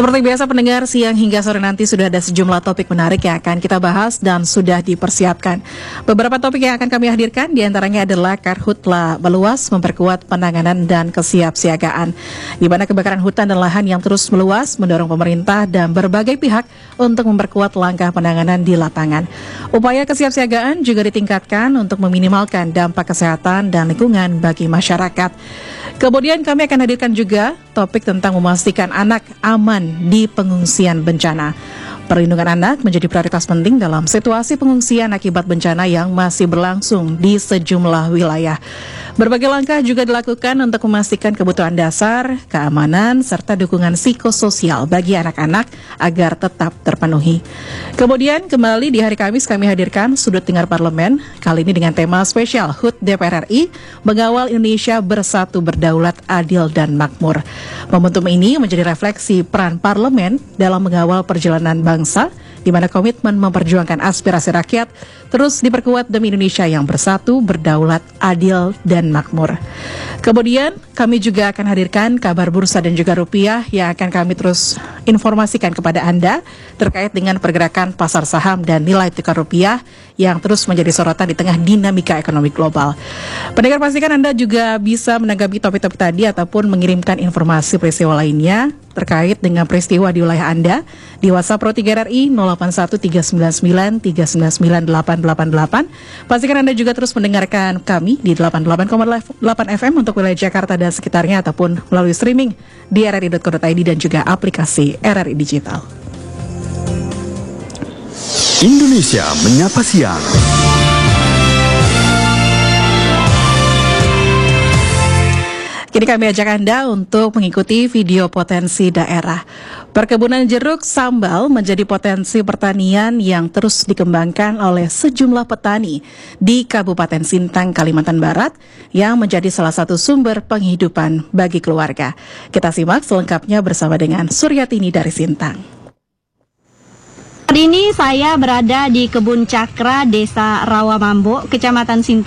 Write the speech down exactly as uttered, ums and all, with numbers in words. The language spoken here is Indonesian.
Seperti biasa pendengar, siang hingga sore nanti sudah ada sejumlah topik menarik yang akan kita bahas dan sudah dipersiapkan. Beberapa topik yang akan kami hadirkan diantaranya adalah Karhutla meluas memperkuat penanganan dan kesiapsiagaan, di mana kebakaran hutan dan lahan yang terus meluas mendorong pemerintah dan berbagai pihak untuk memperkuat langkah penanganan di lapangan. Upaya kesiapsiagaan juga ditingkatkan untuk meminimalkan dampak kesehatan dan lingkungan bagi masyarakat. Kemudian kami akan hadirkan juga topik tentang memastikan anak aman di pengungsian bencana. Perlindungan anak menjadi prioritas penting dalam situasi pengungsian akibat bencana yang masih berlangsung di sejumlah wilayah. Berbagai langkah juga dilakukan untuk memastikan kebutuhan dasar, keamanan, serta dukungan psikososial bagi anak-anak agar tetap terpenuhi. Kemudian kembali di hari Kamis kami hadirkan Sudut Dengar Parlemen, kali ini dengan tema spesial H U T D P R R I, mengawal Indonesia bersatu berdaulat, adil, dan makmur. Momentum ini menjadi refleksi peran parlemen dalam mengawal perjalanan bangsa, di mana komitmen memperjuangkan aspirasi rakyat terus diperkuat demi Indonesia yang bersatu, berdaulat, adil, dan makmur. Kemudian kami juga akan hadirkan kabar bursa dan juga rupiah yang akan kami terus informasikan kepada Anda terkait dengan pergerakan pasar saham dan nilai tukar rupiah yang terus menjadi sorotan di tengah dinamika ekonomi global. Pendengar, pastikan Anda juga bisa menanggapi topik-topik tadi ataupun mengirimkan informasi peristiwa lainnya terkait dengan peristiwa di wilayah Anda di WhatsApp Pro tiga R R I nol delapan satu tiga sembilan sembilan tiga sembilan sembilan delapan delapan delapan. Pastikan Anda juga terus mendengarkan kami di delapan puluh delapan koma delapan F M untuk wilayah Jakarta dan sekitarnya ataupun melalui streaming di r r i dot co dot i d dan juga aplikasi R R I Digital. Indonesia Menyapa Siang. Kini kami ajak Anda untuk mengikuti video potensi daerah. Perkebunan jeruk sambal menjadi potensi pertanian yang terus dikembangkan oleh sejumlah petani di Kabupaten Sintang, Kalimantan Barat, yang menjadi salah satu sumber penghidupan bagi keluarga. Kita simak selengkapnya bersama dengan Suryatini dari Sintang. Hari ini saya berada di Kebun Cakra, Desa Rawamambo, Kecamatan Sintang.